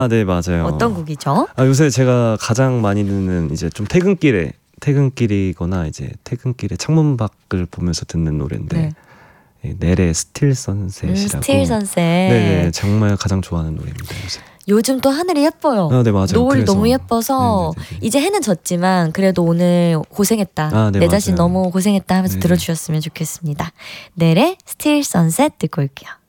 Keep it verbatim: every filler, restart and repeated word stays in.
아, 네, 맞아요. 어떤 곡이죠? 아, 요새 제가 가장 많이 듣는 이제 좀 퇴근길에 퇴근길이거나 이제 퇴근길에 창문 밖을 보면서 듣는 노래인데 네. 이 넬의 스틸 음, 선셋이라고. 스틸 선셋. 네, 정말 가장 좋아하는 노래입니다. 요새. 요즘 또 하늘이 예뻐요. 아, 네, 맞아요. 노을이 그래서. 너무 예뻐서 네네네네. 이제 해는 졌지만 그래도 오늘 고생했다. 아, 네, 내 자신 맞아요. 너무 고생했다 하면서 네네. 들어주셨으면 좋겠습니다. 넬의 스틸 선셋 듣고 올게요.